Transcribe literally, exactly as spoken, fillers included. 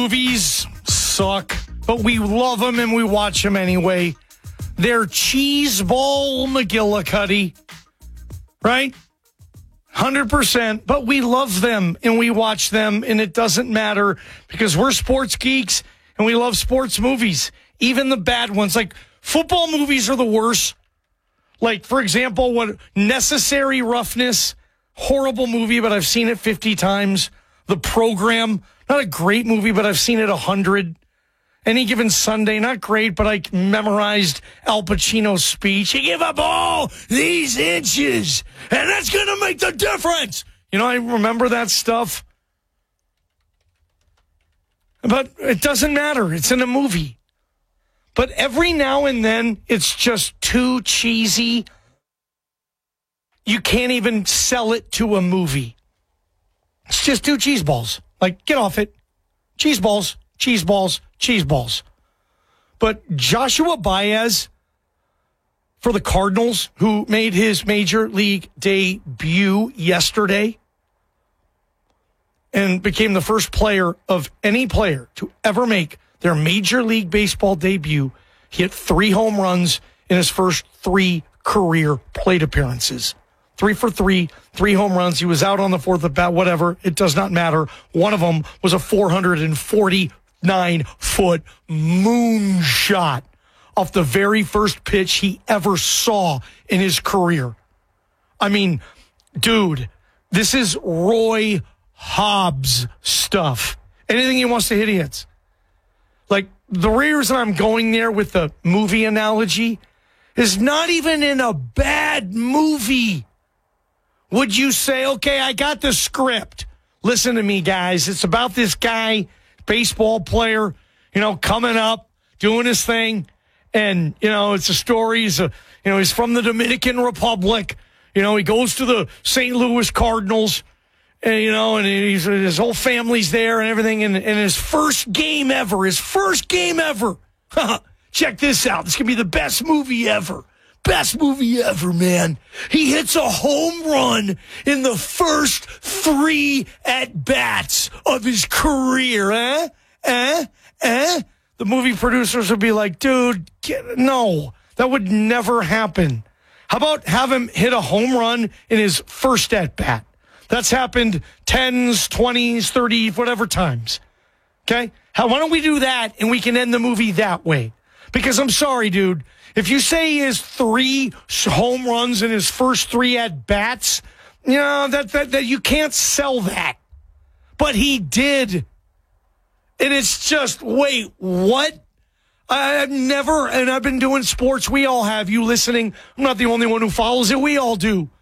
Movies suck, but we love them and we watch them anyway. They're cheeseball McGillicuddy, right? one hundred percent, but we love them and we watch them, and it doesn't matter because we're sports geeks and we love sports movies, even the bad ones. Like, football movies are the worst. Like, for example, what Necessary Roughness, horrible movie, but I've seen it fifty times. The Program, not a great movie, but I've seen it a hundred. Any Given Sunday, not great, but I memorized Al Pacino's speech. You give up all these inches, and that's going to make the difference. You know, I remember that stuff. But it doesn't matter. It's in a movie. But every now and then, it's just too cheesy. You can't even sell it to a movie. It's just two cheese balls. Like, get off it. Cheese balls, cheese balls, cheese balls. But Joshua Baez for the Cardinals, who made his major league debut yesterday and became the first player of any player to ever make their Major League Baseball debut, he hit three home runs in his first three career plate appearances. Three for three, three home runs. He was out on the fourth at bat, whatever. It does not matter. One of them was a four hundred forty-nine foot moonshot off the very first pitch he ever saw in his career. I mean, dude, this is Roy Hobbs stuff. Anything he wants to hit, he hits. Like, the reason I'm going there with the movie analogy is not even in a bad movie would you say, okay, I got the script. Listen to me, guys. It's about this guy, baseball player, you know, coming up, doing his thing. And, you know, it's a story. He's, a, you know, he's from the Dominican Republic. You know, he goes to the Saint Louis Cardinals. And, you know, and he's, his whole family's there and everything. And, and his first game ever, his first game ever. Check this out. This could be the best movie ever. Best movie ever, man. He hits a home run in the first three at-bats of his career. Eh? Eh? Eh? The movie producers would be like, dude, get, no, that would never happen. How about have him hit a home run in his first at-bat? That's happened tens, twenties, thirties, whatever times. Okay? How, why don't we do that and we can end the movie that way? Because I'm sorry, dude. If you say he has three home runs in his first three at-bats, you know, that, that, that you can't sell that. But he did. And it's just, wait, what? I've never, and I've been doing sports. We all have. You listening, I'm not the only one who follows it. We all do.